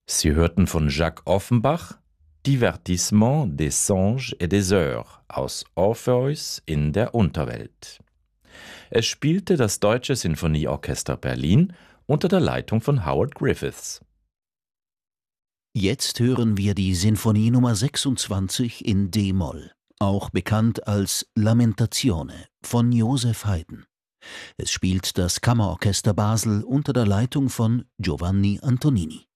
Sie hörten von Jacques Offenbach Divertissement des Songes et des Heures aus Orpheus in der Unterwelt. Es spielte das Deutsche Sinfonieorchester Berlin unter der Leitung von Howard Griffiths. Jetzt hören wir die Sinfonie Nummer 26 in d-Moll, auch bekannt als Lamentazione von Joseph Haydn. Es spielt das Kammerorchester Basel unter der Leitung von Giovanni Antonini.